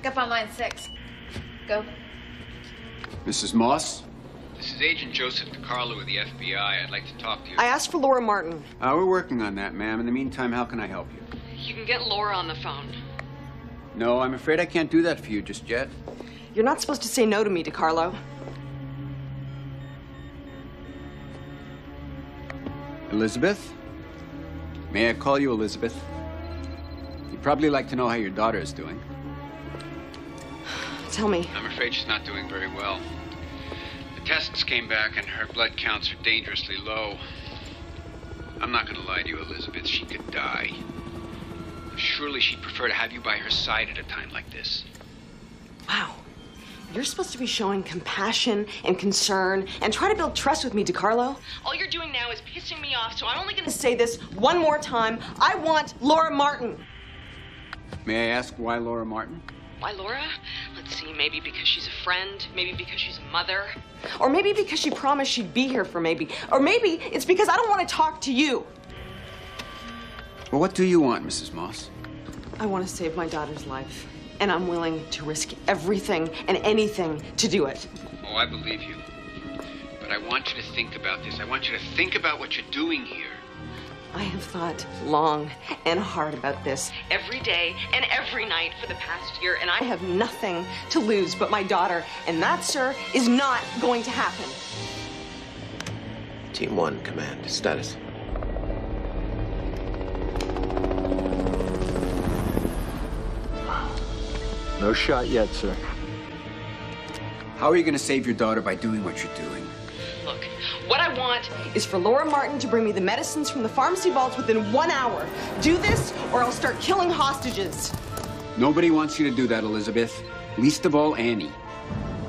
Pick up on line 6. Go. Mrs. Moss? This is Agent Joseph DiCarlo with the FBI. I'd like to talk to you. I asked for Laura Martin. We're working on that, ma'am. In the meantime, how can I help you? You can get Laura on the phone. No, I'm afraid I can't do that for you just yet. You're not supposed to say no to me, DiCarlo. Elizabeth? May I call you Elizabeth? You'd probably like to know how your daughter is doing. Tell me. I'm afraid she's not doing very well. The tests came back and her blood counts are dangerously low. I'm not going to lie to you, Elizabeth. She could die. Surely she'd prefer to have you by her side at a time like this. Wow. You're supposed to be showing compassion and concern and try to build trust with me, DiCarlo. All you're doing now is pissing me off, so I'm only going to say this one more time. I want Laura Martin. May I ask why Laura Martin? Why Laura? Let's see, maybe because she's a friend, maybe because she's a mother, or maybe because she promised she'd be here for maybe, or maybe it's because I don't want to talk to you. Well, what do you want, Mrs. Moss? I want to save my daughter's life, and I'm willing to risk everything and anything to do it. Oh, I believe you. But I want you to think about this. I want you to think about what you're doing here. I have thought long and hard about this every day and every night for the past year, and I have nothing to lose but my daughter, and that, sir, is not going to happen. Team 1, command. Status. No shot yet, sir. How are you going to save your daughter by doing what you're doing? Look, what I want is for Laura Martin to bring me the medicines from the pharmacy vaults within 1 hour. Do this, or I'll start killing hostages. Nobody wants you to do that, Elizabeth. Least of all, Annie.